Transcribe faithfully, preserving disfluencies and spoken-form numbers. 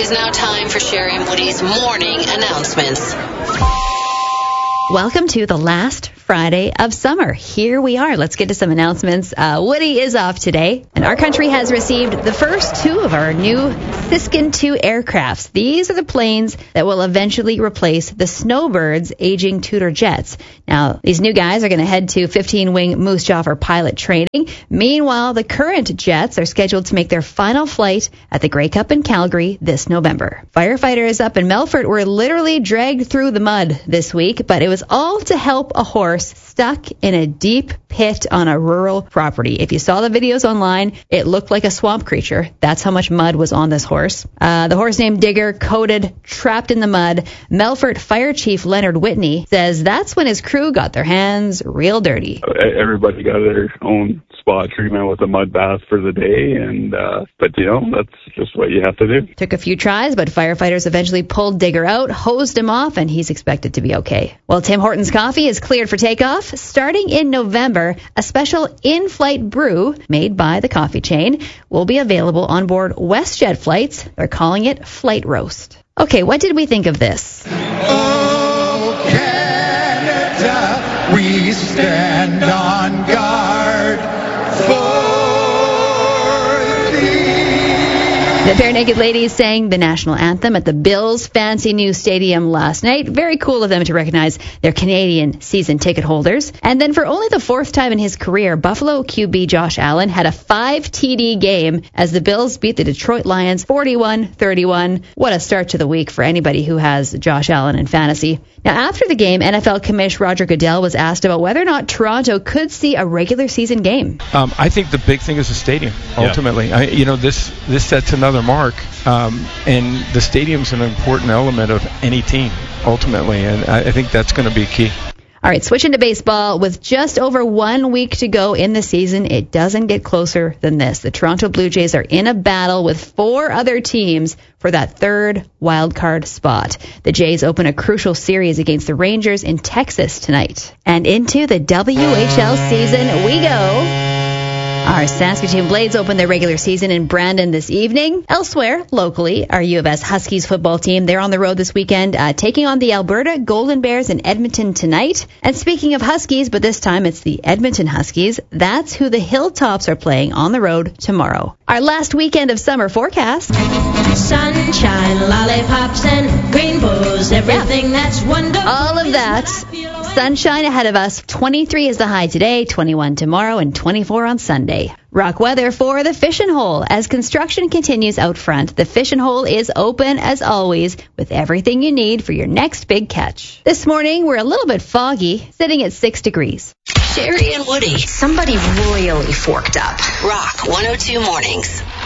It's now time for Sherry and Woody's morning announcements. Welcome to the last Friday of summer. Here we are. Let's get to some announcements. Uh, Woody is off today, and our country has received the first two of our new Siskin two aircrafts. These are the planes that will eventually replace the Snowbird's aging Tudor jets. Now, these new guys are going to head to fifteen-wing Moose Jaw for pilot training. Meanwhile, the current jets are scheduled to make their final flight at the Grey Cup in Calgary this November. Firefighters up in Melfort were literally dragged through the mud this week, but it was all to help a horse stuck in a deep pit on a rural property. If you saw the videos online, it looked like a swamp creature. That's how much mud was on this horse. Uh, the horse named Digger, coated, trapped in the mud. Melfort Fire Chief Leonard Whitney says that's when his crew got their hands real dirty. Everybody got their own spot treatment with a mud bath for the day, and uh, but you know, that's just what you have to do. Took a few tries, but firefighters eventually pulled Digger out, hosed him off, and he's expected to be okay. Well, Tim Hortons Coffee is cleared for takeoff. Starting in November, a special in-flight brew made by the coffee chain will be available on board WestJet flights. They're calling it Flight Roast. Okay, what did we think of this? Oh, Canada, we stand on guard for thee. The Bare Naked Ladies sang the national anthem at the Bills' fancy new stadium last night. Very cool of them to recognize their Canadian season ticket holders. And then for only the fourth time in his career, Buffalo Q B Josh Allen had a five T D game as the Bills beat the Detroit Lions forty-one thirty-one. What a start to the week for anybody who has Josh Allen in fantasy. Now, after the game, N F L Commissioner Roger Goodell was asked about whether or not Toronto could see a regular season game. Um, I think the big thing is the stadium, ultimately. Yeah. I, you know, this this sets another mark, um, and the stadium's an important element of any team, ultimately, and I, I think that's going to be key. All right, switching to baseball. With just over one week to go in the season, it doesn't get closer than this. The Toronto Blue Jays are in a battle with four other teams for that third wild card spot. The Jays open a crucial series against the Rangers in Texas tonight. And into the W H L season we go. Our Saskatoon Blades open their regular season in Brandon this evening. Elsewhere, locally, our U of S Huskies football team, they're on the road this weekend, uh, taking on the Alberta Golden Bears in Edmonton tonight. And speaking of Huskies, but this time it's the Edmonton Huskies, that's who the Hilltops are playing on the road tomorrow. Our last weekend of summer forecast. Sunshine, lollipops, and rainbows, everything yeah. that's wonderful. All of that. Sunshine ahead of us. twenty-three is the high today, twenty-one tomorrow, and twenty-four on Sunday. Rock weather for the Fishing Hole. As construction continues out front, the Fishing Hole is open as always with everything you need for your next big catch. This morning, we're a little bit foggy, sitting at six degrees. Sherry and Woody. Somebody royally forked up. Rock one oh two Mornings.